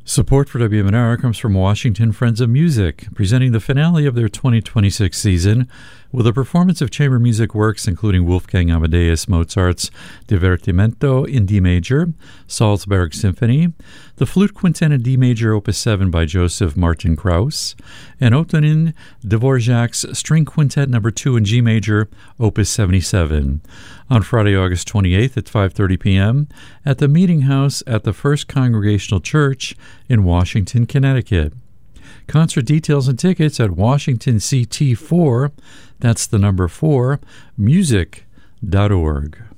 Support for WMNR comes from Washington Friends of Music, presenting the finale of their 2026 season with a performance of chamber music works including Wolfgang Amadeus Mozart's Divertimento in D major, Salzburg Symphony, the Flute Quintet in D major Opus 7 by Joseph Martin Krauss, and Antonin Dvorak's String Quintet No. 2 in G major, Opus 77, on Friday, August 28th at 5:30 p.m. at the Meeting House at the First Congregational Church in Washington, Connecticut. Concert details and tickets at WashingtonCT4, that's the number 4, music.org.